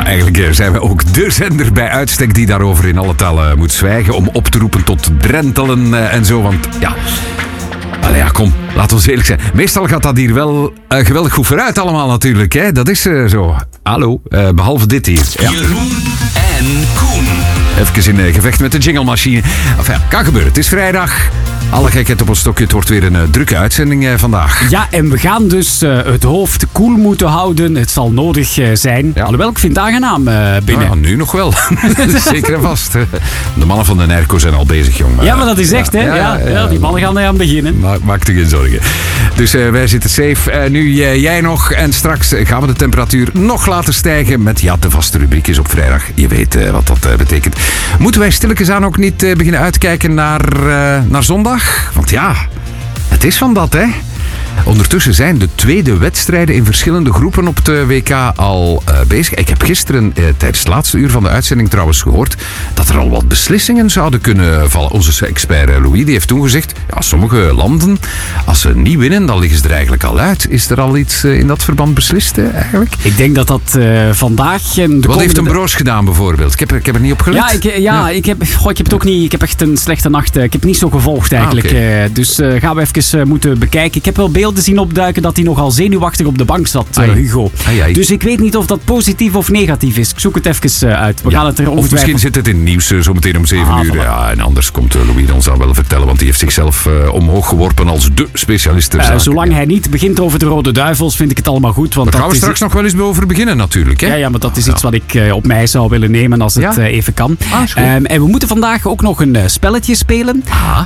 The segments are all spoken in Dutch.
eigenlijk zijn we ook de zender bij uitstek die daarover in alle talen moet zwijgen. Om op te roepen tot drentelen en zo. Want ja... Allee, ja, kom, laten we eerlijk zijn. Meestal gaat dat hier wel geweldig goed vooruit allemaal natuurlijk. Hè? Dat is zo. Hallo, behalve dit hier. Ja. Jeroen en Koen. Even in gevecht met de jinglemachine. Enfin, kan gebeuren. Het is vrijdag. Alle gekheid op een stokje. Het wordt weer een drukke uitzending vandaag. Ja, en we gaan dus het hoofd koel moeten houden. Het zal nodig zijn. Ja. Alhoewel, ik vind het aangenaam binnen. Ja, nu nog wel. Zeker en vast. De mannen van de Nerco zijn al bezig, jong. Ja, maar dat is echt, hè. Ja, die mannen gaan eraan beginnen. Maak je geen zorgen. Dus wij zitten safe. Nu jij nog. En straks gaan we de temperatuur nog laten stijgen met de vaste rubriekjes op vrijdag. Je weet wat dat betekent. Moeten wij stilletjes aan ook niet beginnen uitkijken naar zondag? Want ja, het is van dat, hè. Ondertussen zijn de tweede wedstrijden in verschillende groepen op het WK al bezig. Ik heb gisteren tijdens het laatste uur van de uitzending trouwens gehoord dat er al wat beslissingen zouden kunnen vallen. Onze expert Louis die heeft toen gezegd, ja, sommige landen, als ze niet winnen, dan liggen ze er eigenlijk al uit. Is er al iets in dat verband beslist eigenlijk? Ik denk dat dat vandaag... Wat heeft een Broos gedaan bijvoorbeeld? Ik heb er niet op gelet. Ik heb het ook niet... Ik heb echt een slechte nacht. Ik heb het niet zo gevolgd eigenlijk. Okay. Dus gaan we even moeten bekijken. Ik heb wel beelden zien opduiken dat hij nogal zenuwachtig op de bank zat, Hugo. Ai. Dus ik weet niet of dat positief of negatief is. Ik zoek het even uit. We gaan het er ongetwijfeld... Of misschien zit het in het nieuws zometeen om 7 uur. Voilà. Ja, en anders komt Louis ons al wel vertellen, want die heeft zichzelf omhoog geworpen als de specialist ter zaak. Zolang hij niet begint over de Rode Duivels, vind ik het allemaal goed. Want daar gaan we straks nog wel eens over beginnen natuurlijk. Hè? Ja, maar dat is iets wat ik op mij zou willen nemen als het even kan. En we moeten vandaag ook nog een spelletje spelen.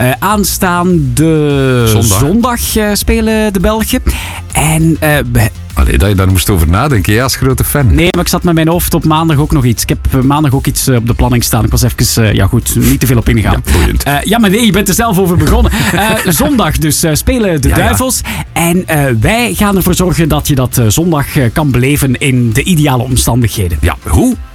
Aanstaande zondag spelen de Belgen. En allee, dat je daar moest over nadenken, ja, als grote fan. Nee, maar ik zat met mijn hoofd op maandag ook nog iets. Ik heb maandag ook iets op de planning staan. Ik was even, niet te veel op ingaan. Ja, boeiend. Ja, maar nee, je bent er zelf over begonnen. Zondag dus spelen de Duivels. En wij gaan ervoor zorgen dat je dat zondag kan beleven in de ideale omstandigheden. Ja, hoe?